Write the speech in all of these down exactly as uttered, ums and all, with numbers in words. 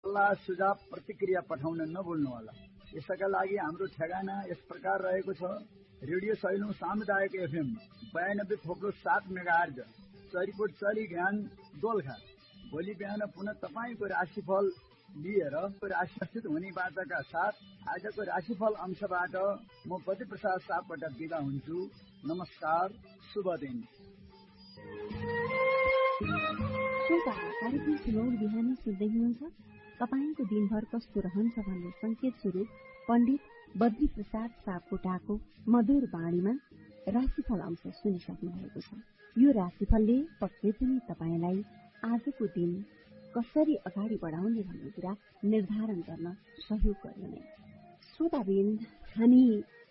सल्लाह सुझाव प्रतिक्रिया पठाउन नभुल्नु होला। यसका लागि हाम्रो ठेगाना यस प्रकार रहेको छ। रेडियो सैलुङ सामुदायिक एफएम बयानब्बे थोप्लो सात मेगाहर्ज चरीकोट चरी ज्ञान दोलखा। भोलि बिहान पुनः तपाईँको राशिफल लिएर राशिस्थित हुने बाचाका साथ आजको राशिफल अंशबाट म पति प्रसाद सापकोटा बिदा हुन्छु। नमस्कार, शुभ दिन। कार्यक्रम सुनौल बिहानी सुन्दै हुनुहुन्छ। तपाईँको दिनभर कस्तो रहन्छ भन्ने संकेत स्वरूप पण्डित बद्री प्रसाद सापकोटाको मधुर बाणीमा राशिफल अंश सुनिसक्नु भएको छ। यो राशिफलले पक्कै पनि तपाईँलाई आजको दिन कसरी अगाडि बढाउने भन्ने कुरा निर्धारण गर्न सहयोग गर्नु नै। श्रोतावृन्द, हामी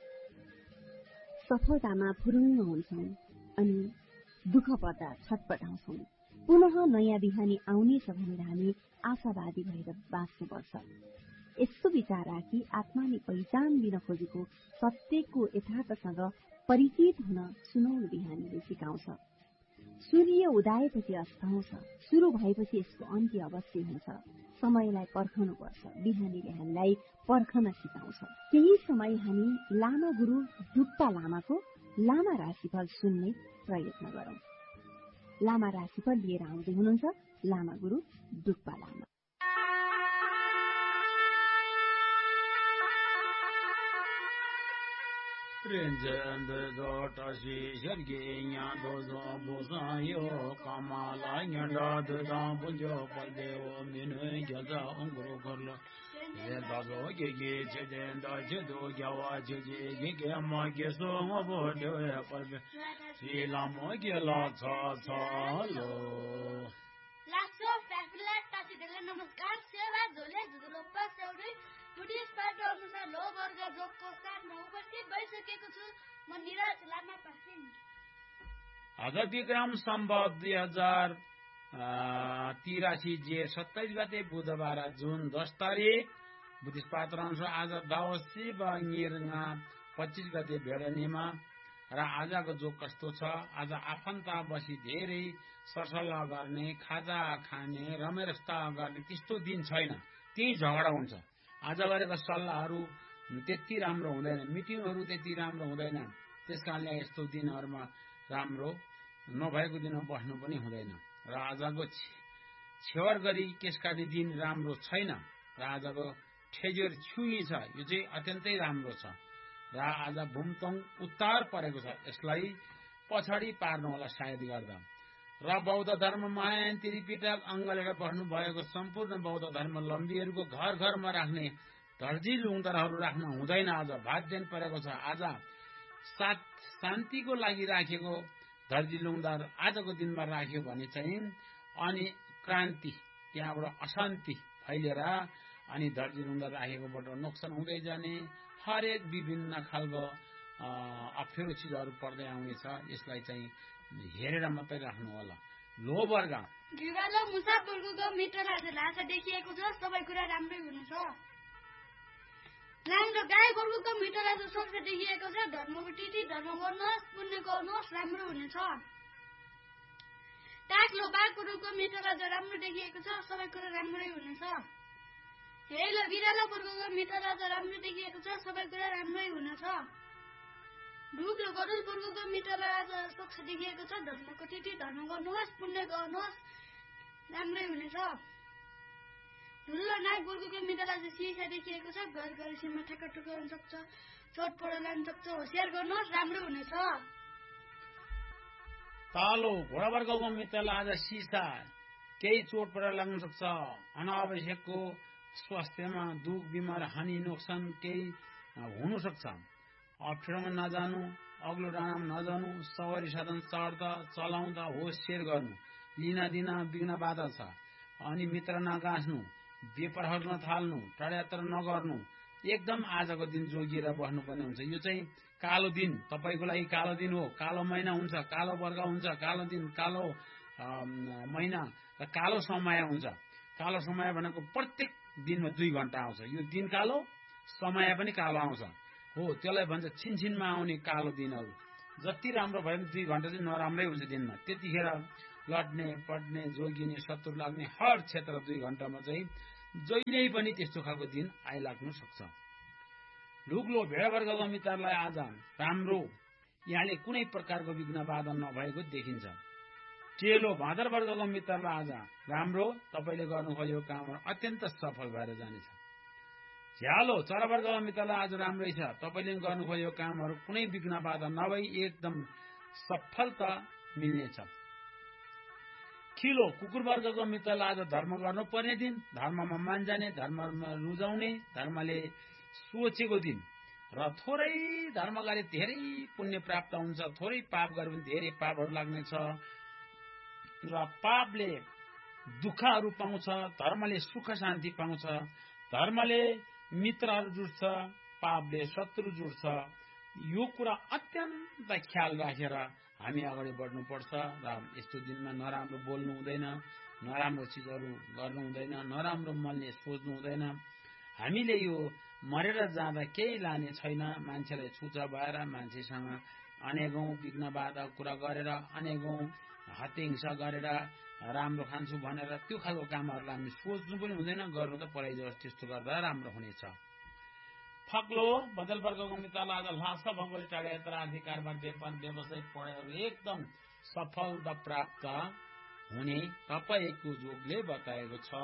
सफलतामा फुरुङ्ग हुन्छौं अनि दुःख पर्दा छटपटाउँछौं। पुनः नयाँ बिहानी आउनेछ भनेर हामी आशावादी भएर बाँच्नुपर्छ। यस्तो विचार राखी आत्माले पहिचान दिन खोजेको सत्यको यथार्थसँग परिचित हुन सुनौल बिहानीले सिकाउँछ। सूर्य उदाएपछि अस्ताउँछ, सुरु भएपछि यसको अन्त्य अवश्य हुन्छ। समयलाई पर्खनुपर्छ। बिहानीले हामीलाई पर्खन सिकाउँछ। केही समय हामी लामा गुरु डुप्पा लामाको लामा राशिफल सुन्ने प्रयत्न गरौं। लामा राशिफल लिएर आउँदै हुनुहुन्छ लामा गुरु डुप्पा लामा। नमस्कार। सेवा झोले झुलोप्पा सेउडी बुढिस पार्टी अनुसार लो वर्ग जोगको साथमा उपस्थित भइसकेको छु। म निराज लामा पासिङ। आज विक्रम सम्वत दुई हजार तिरासी जे सत्ताइस गते बुधबार जुन दस तारिक बुद्धिस्ट पात्र अनुसार आज दावसी बङ्गिरमा पच्चीस गते भेडनीमा र आजको जो कस्तो छ। आज आफन्त बसी धेरै सरसल्लाह गर्ने, खाजा खाने, रमेरस्ता गर्ने त्यस्तो दिन छैन। त्यही झगडा हुन्छ। आज गरेका सल्लाहहरू त्यति राम्रो हुँदैन, मिटिङहरू त्यति राम्रो हुँदैन। त्यसकारणले यस्तो दिनहरूमा राम्रो नभएको दिनमा बस्नु पनि हुँदैन। र आजको छेवर गरी केसकाट्ने दिन राम्रो छैन र आजको ठेजेर छुई छ, यो चाहिँ अत्यन्तै राम्रो छ। र आज भूमतोङ उत्तर परेको छ, यसलाई पछाडि पार्नु होला सायद गर्दा। र बौद्ध धर्म महायान त्रिपिटक अङ्गलेर बस्नु भएको सम्पूर्ण बौद्ध धर्मावलम्बीहरूको घर घरमा राख्ने धर्जी लुङदरहरू राख्न हुँदैन। आज भाग्यन परेको छ। आज साथ शान्तिको लागि राखेको धर्जी लुङदर आजको दिनमा राख्यो भने चाहिँ अनि क्रान्ति त्यहाँबाट अशान्ति फैलिएर अनि धर्जी लुङदर राखेकोबाट नोक्सान हुँदै जाने, हरेक विभिन्न खालको अप्ठ्यारो चिजहरू पर्दै आउनेछ। यसलाई चाहिँ हेरेर मात्रै राख्नु होला। लो वर्ग जुगालो मुसाफरको मिटर आज लासा देखिएको छ। सबै कुरा राम्रै हुनेछ। राम्रो गाई गोरुको मिटर आज सक्छ देखिएको छ। धर्मको तिथि धर्म गर्नुहोस्, पुण्य गर्नुहोस्, राम्रो हुनेछ। टाक्लो बाघहरूको मिटर आज राम्रो देखिएको छ। सबै कुरा राम्रै हुनेछ। हेलो बिरालो वर्गको मिटर आज राम्रो देखिएको छ। सबै कुरा राम्रै हुनेछ। ढुक्लो गरुड वर्गको मिटर आज सक्छ देखिएको छ। धर्मको तिथि धर्म गर्नुहोस्, पुण्य गर्नुहोस्, राम्रै हुनेछ। ढुल्लो नाग वर्गको मिटर आज सिसा देखिएको छ। घर घरेसीमा ठेक्का ठुक्का हुन सक्छ, चोटपट लाग्न सक्छ, होसियार गर्नुहोस्, राम्रो हुनेछ। तालो घोडा वर्गको मित्रलाई आज सिसा केही चोटपट लाग्न सक्छ। अनावश्यकको स्वास्थ्यमा दुख बिमार हानि नोक्सान केही हुन सक्छ। अप्ठ्यारोमा नजानु, अग्लो डाँडामा नजानु, सवारी साधन चढ्दा चलाउँदा होसियार गर्नु। लिन दिन बिग्न बाधा छ। अनि मित्र नगाँच्नु, बेपरहर नथाल्नु, टाढायात्रा नगर्नु। एकदम आजको दिन जोगिएर बस्नुपर्ने हुन्छ। यो चाहिँ कालो दिन तपाईको लागि कालो दिन हो। कालो महिना हुन्छ, कालो वर्ग हुन्छ, कालो दिन, कालो महिना र कालो समय हुन्छ। कालो समय भनेको प्रत्येक दिनमा दुई घण्टा आउँछ। यो दिन कालो, समय पनि कालो आउँछ हो। त्यसलाई भन्छ छिनछिनमा आउने कालो दिनहरू। जति राम्रो भयो भने दुई घण्टा चाहिँ नराम्रै हुन्छ दिनमा। त्यतिखेर लड्ने पड्ने जोगिने शत्रु लाग्ने हर क्षेत्र दुई घण्टामा चाहिँ जहिले पनि त्यस्तो खालको दिन आइलाग्नु सक्छ। लुग्लो भेडावर्गको मित्रलाई आज राम्रो, यहाँले कुनै प्रकारको विघ्न बाधा नभएको देखिन्छ। चेलो भादर वर्गको मित्रलाई आज राम्रो, तपाईँले गर्नु खोजेको कामहरू अत्यन्त सफल भएर जानेछ। झ्यालो चरावर्गको मित्रलाई आज राम्रै छ, तपाईँले गर्नु खोजेको कामहरू कुनै विघ्न बाधा नभई एकदम सफलता मिल्नेछ। खिलो कुकुर वर्गको मित्रलाई आज धर्म गर्नुपर्ने दिन, धर्ममा मान जाने, धर्ममा रुजाउने, धर्मले सोचेको दिन र थोरै धर्म गरे धेरै पुण्य प्राप्त हुन्छ, थोरै पाप गरे पनि धेरै पापहरू लाग्नेछ र पापले दुःखहरू पाउँछ, धर्मले सुख शान्ति पाउँछ। धर्मले मित्रहरू जुट्छ, पापले शत्रु जुट्छ। यो कुरा अत्यन्त ख्याल राखेर हामी अगाडि बढ्नुपर्छ र यस्तो दिनमा नराम्रो बोल्नु हुँदैन, नराम्रो चिजहरू गर्नु हुँदैन, नराम्रो मनले सोच्नु हुँदैन। हामीले यो मरेर जाँदा केही लाने छैन। मान्छेलाई छुचा भएर मान्छेसँग अनेकौं विघ्न बाधा कुरा गरेर, अनेकौं हत्या हिंसा गरेर, राम्रो खान्छु भनेर त्यो खालको कामहरूलाई हामी सोच्नु पनि हुँदैन, गर्नु त परै जस्तो त्यस्तो गर्दा राम्रो हुनेछ। फक्लो बदल वर्गको मित्रलाई आज लासा भङ्गोले टाढा यात्रा, आर्थिक कारोबार, व्यापार, व्यवसाय, पढाइहरू एकदम सफलता प्राप्त हुने तपाईँको जोगले बताएको छ।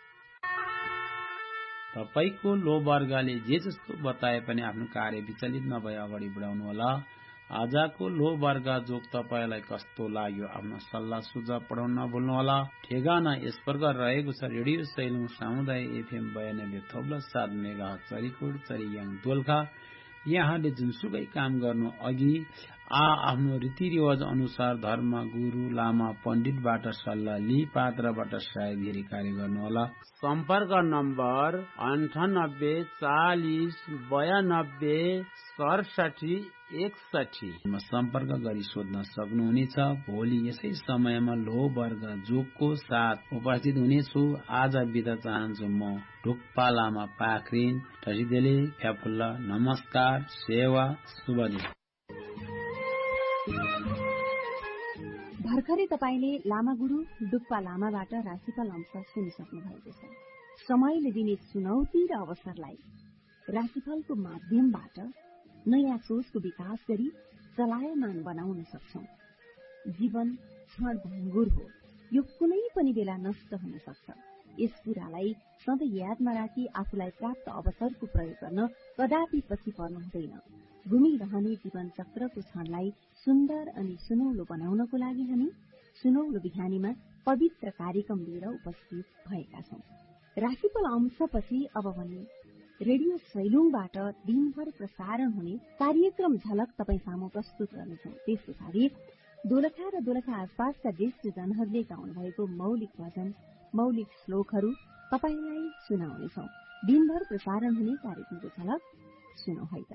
तपाईँको लो वर्गले जे जस्तो बताए पनि आफ्नो कार्य विचलित नभए अगाडि बढाउनु होला। आजको लो वर्ग जोग तपाईँलाई कस्तो लाग्यो आफ्नो सल्लाह सुझाव पठाउन नभुल्नुहोला। ठेगाना यस प्रकार रहेको छ। रेडियो सैलुङ सामुदायिक एफएम बयानब्बे थप्लो सात मेगा चरीकोट चरीयाङ दोलखा। यहाँले जुनसुकै काम गर्नु अघि आ आफ्नो रीतिरिवाज अनुसार धर्म गुरु लामा पण्डितबाट सल्लाह लिई पात्रबाट सायद कार्य गर्नुहोला। सम्पर्क नम्बर अन्ठानब्बे चालिस बयानब्बे सडसठी एकसठी सम्पर्क गरी सोध्न सक्नुहुनेछ। भोलि यसै समयमा लो वर्ग जोगको साथ उपस्थित हुनेछु। आज बिदा चाहन्छु म ढुक्पा लामा पाखरिन ठसिदेले फ्याफुल्ला। नमस्कार, सेवा, शुभ दिन। भर्खरै तपाईँले लामा गुरु डुक्पा लामाबाट राशिफल अंश सुनिसक्नु भएको छ। समयले दिने चुनौती र अवसरलाई राशिफलको माध्यमबाट नयाँ सोचको विकास गरी चलायमान बनाउन सक्छौं। जीवन क्षणभङ्गुर हो, यो कुनै पनि बेला नष्ट हुन सक्छ। यस कुरालाई सधैँ यादमा राखी आफूलाई प्राप्त अवसरको प्रयोग गर्न कदापि पछि पर्नु हुँदैन। घुमिरहने जीवन चक्रको क्षणलाई सुन्दर अनि सुनौलो बनाउनको लागि हामी सुनौलो बिहानीमा पवित्र कार्यक्रम लिएर उपस्थित भएका छौं। राशिफल अंशपछि अब भने रेडियो सैलुङबाट दिनभर प्रसारण हुने कार्यक्रम झलक तपाईँ सामु प्रस्तुत गर्नेछौं। त्यस पछाडि दोलखा र दोलखा आसपासका ज्येष्ठजनहरूले गाउनु भएको मौलिक भजन, मौलिक श्लोकहरू तपाईलाई सुनाउनेछौं। दिनभर प्रसारण हुने कार्यक्रमको झलक सुनौ है त।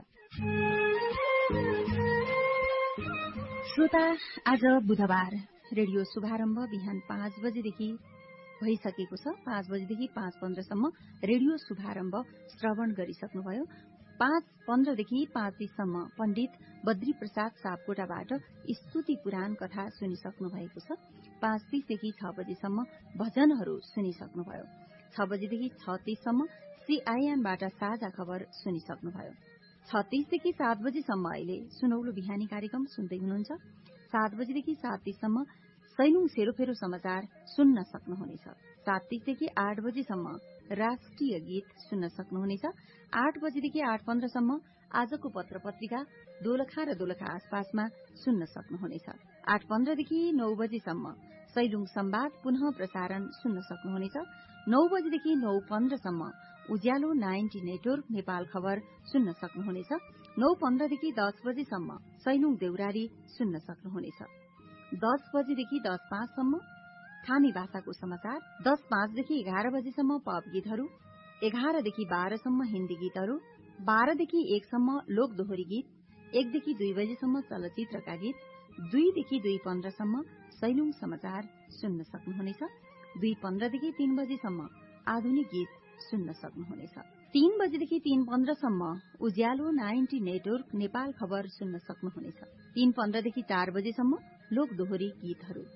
श्रोता, आज बुधबार रेडियो शुभारम्भ बिहान पाँच बजेदेखि भइसकेको छ। पाँच बजेदेखि पाँच पन्ध्रसम्म रेडियो शुभारम्भ श्रवण गरिसक्नुभयो। पाँच पन्ध्रदेखि पाँच तीससम्म पण्डित बद्री प्रसाद सापकोटाबाट स्तुति पुराण कथा सुनिसक्नु भएको छ। पाँच तीसदेखि छ बजेसम्म भजनहरू सुनिसक्नुभयो। छ बजेदेखि छ तीससम्म सीआईएमबाट साझा खबर सुनिसक्नुभयो। छ तीसदेखि सात बजेसम्म अहिले सुनौलो बिहानी कार्यक्रम सुन्दै हुनुहुन्छ। सात बजेदेखि सात तीससम्म सैलुङ सेरोफेरो समाचार सुन्न सक्नुहुनेछ। सात तीसदेखि आठ बजेसम्म राष्ट्रिय गीत सुन्न सक्नुहुनेछ। आठ बजेदेखि आठ पन्ध्रसम्म आजको पत्र पत्रिका दोलखा र दोलखा आसपासमा सुन्न सक्नुहुनेछ। आठ पन्ध्रदेखि नौ बजेसम्म सैलुङ संवाद पुनः प्रसारण सुन्न सक्नुहुनेछ। नौ बजेदेखि नौ पन्ध्रसम्म उज्यालो नाइन्टी नेटवर्क नेपाल खबर सुन्न सक्नुहुनेछ। नौ पन्ध्रदेखि दस बजेसम्म सैलुङ देउरारी सुन्न सक्नुहुनेछ। दस बजेदेखि दस पाँचसम्म थामी भाषाको समाचार। दस पाँचदेखि एघार बजेसम्म पप गीतहरू। एघारदेखि बाह्रसम्म हिन्दी गीतहरू। बाह्रदेखि एकसम्म लोक दोहोरी गीत। एकदेखि दुई बजेसम्म चलचित्रका गीत। दुईदेखि दुई पन्ध्रसम्म सैलुङ समाचार सुन्न सक्नुहुनेछ। दुई पन्ध्रदेखि तीन बजेसम्म आधुनिक गीत सुन्न सक्नुहुनेछ। तीन बजेदेखि तीन पन्ध्रसम्म उज्यालो नाइन्टी नेटवर्क नेपाल खबर सुन्न सक्नुहुनेछ। तीन पन्ध्रदेखि चार बजेसम्म लोक दोहोरी गीतहरू।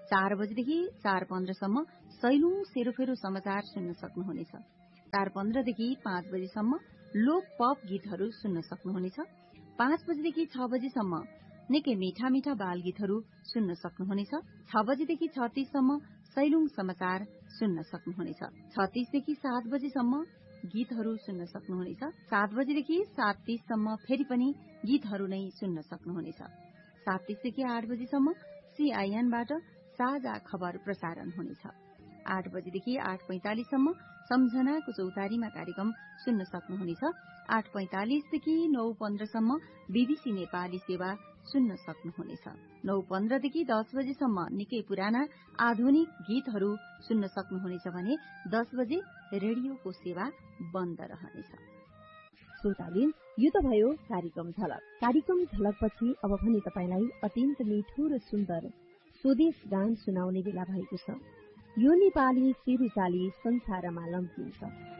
चार बजेदेखि चार पन्ध्रसम्म सैलुङ सेरोफेरो समाचार सुन्न सक्नुहुनेछ। चार पन्ध्रदेखि पाँच बजेसम्म लोक पप गीतहरू सुन्न सक्नुहुनेछ। पाँच बजेदेखि छ बजेसम्म निकै मीठा मीठा बाल गीतहरू सुन्न सक्नुहुनेछ। छ बजेदेखि छ तीससम्म सैलुङ समाचार सुन्न सक्नुहुनेछ। छ तीसदेखि सात बजेसम्म गीतहरू सुन्न सक्नुहुनेछ। सात बजेदेखि सात तीससम्म फेरि पनि गीतहरू नै सुन्न सक्नुहुनेछ। सात तीसदेखि आठ बजेसम्म सीआईएनबाट साझा खबर प्रसारण हुनेछ। आठ बजेदेखि आठ पैंतालिससम्म सम्झनाको चौतारीमा कार्यक्रम सुन्न सक्नुहुनेछ। आठ पैंतालिसदेखि नौ पन्ध्रसम्म बीबीसी नेपाली सेवा सुन्न सक्नुहुनेछ। नौ पन्ध्रदेखि दस बजेसम्म निकै पुराना आधुनिक गीतहरू सुन्न सक्नुहुनेछ भने दस बजे रेडियोको सेवा बन्द रहनेछ। श्रोताबिन, यो त भयो कार्यक्रम झलक। कार्यक्रम झलकपछि अब भने तपाईलाई अत्यन्त मिठो र सुन्दर स्वदेश गान सुनाउने बेला भएको छ। यो नेपाली सिरुचाली संसारमा लम्किन्छ।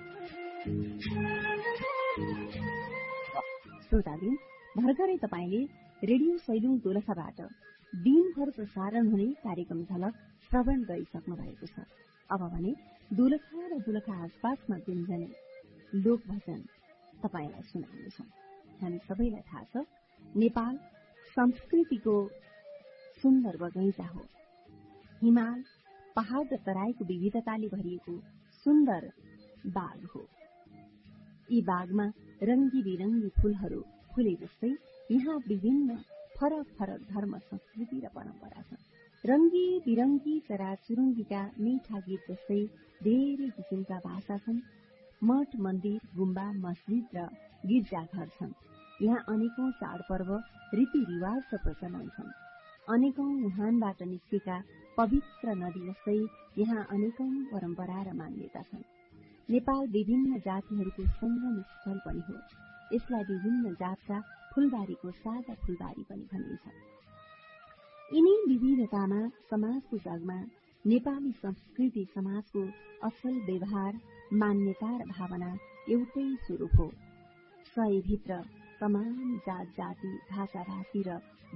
श्रोताबिन, भर्खरै तपाईले रेडियो सैलुङ दोलखाबाट दिनभर प्रसारण हुने कार्यक्रम झलक श्रवण गरिसक्नु भएको छ। अब भने दोलखा र दोलखा आसपासमा गुन्जने लोक भजन तपाईलाई सुनाउनेछौँ। हामी सबैलाई थाहा छ, नेपाल संस्कृतिको सुन्दर बगैँचा हो। हिमाल, पहाड़ र तराईको विविधताले भरिएको सुन्दर बाग हो। यी बागमा रंगी बिरंगी फूलहरू फुले जस्तै यहाँ विभिन्न फरक फरक धर्म, संस्कृति र परम्परा छ। रंगी बिरंगी चराचुरुङ्गीका मीठा गीत जस्तै धेरै किसिमका भाषा छन्। मठ, मन्दिर, गुम्बा, मस्जिद र गिर्जाघर छन्। यहाँ अनेकौं चाडपर्व, रीतिरिवाज र प्रचलन छन्। अनेकौं मुहानबाट निस्केका पवित्र नदी जस्तै यहाँ अनेकौं परम्परा र मान्यता छन्। नेपाल विभिन्न जातिहरूको संगम स्थल पनि हो। यसलाई विभिन्न जातका फूलबारीको साझा फूलबारी पनि भनिन्छ। यिनी विविधतामा समाजको जगमा नेपाली संस्कृति, समाजको असल व्यवहार, मान्यता र भावना एउटै स्वरूप हो। सयभित्र तमाम जात जाति, भाषा भाषी र